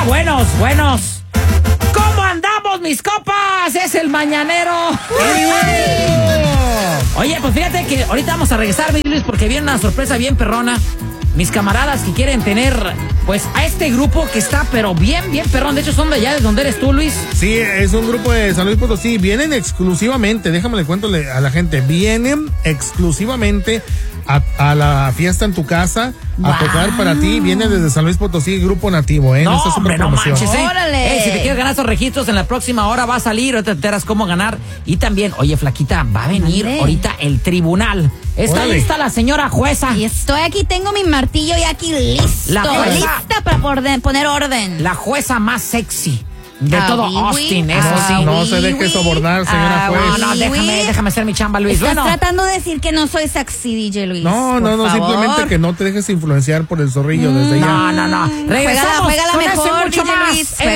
Buenos. ¿Cómo andamos, mis copas? Es el mañanero. Oye, pues fíjate que ahorita vamos a regresar, Luis, porque viene una sorpresa bien perrona. Mis camaradas que quieren tener, pues, a este grupo que está, pero bien perrón. De hecho, son de allá, de donde eres tú, Luis. Sí, es un grupo de San Luis Potosí. Vienen exclusivamente, déjame le cuento a la gente, vienen exclusivamente a la fiesta en tu casa, a tocar para ti. Viene desde San Luis Potosí, grupo nativo, ¿eh? No, Esta hombre, no promoción. manches, ¿eh? ¡Órale! Si te quieres ganar esos registros, en la próxima hora va a salir, ahorita te enteras cómo ganar. Y también, oye, flaquita, va a venir ahorita el tribunal. ¿Está lista la señora jueza? Y estoy aquí, tengo mi martillo y aquí listo. Lista para poner orden. La jueza más sexy de todo Austin, eso sí. No se deje sobornar, señora juez. No, déjame hacer mi chamba, Luis. Estás tratando de decir que no soy sexy, DJ Luis. No, por favor. simplemente que no te dejes influenciar por el zorrillo desde allá. No. Regresamos Juégala con mejor. ese